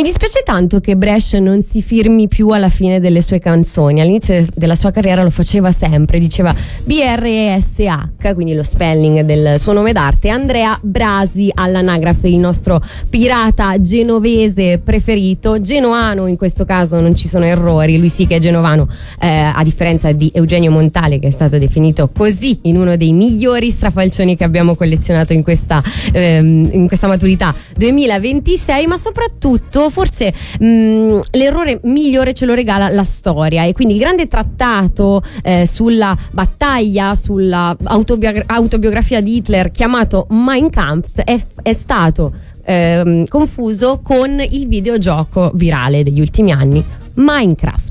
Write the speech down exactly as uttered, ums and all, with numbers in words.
Mi spiace tanto che Bresh non si firmi più alla fine delle sue canzoni. All'inizio della sua carriera lo faceva sempre, diceva B R E S H, quindi lo spelling del suo nome d'arte. Andrea Brasi all'anagrafe, il nostro pirata genovese preferito, genoano in questo caso, non ci sono errori, lui sì che è genovano, eh, a differenza di Eugenio Montale, che è stato definito così in uno dei migliori strafalcioni che abbiamo collezionato in questa, ehm, in questa maturità duemilaventisei. Ma soprattutto forse mh, l'errore migliore ce lo regala la storia, e quindi il grande trattato eh, sulla battaglia, sulla autobiogra- autobiografia di Hitler, chiamato Mein Kampf, è, è stato ehm, confuso con il videogioco virale degli ultimi anni, Minecraft.